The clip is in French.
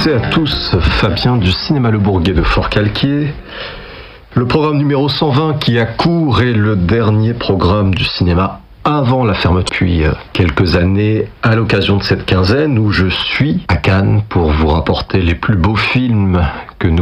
toutes et à tous, Fabien du Cinéma Le Bourguet de Forcalquier. Le programme numéro 120 qui a cours est le dernier programme du cinéma avant la fermeture depuis quelques années, à l'occasion de cette quinzaine où je suis à Cannes pour vous rapporter les plus beaux films que nous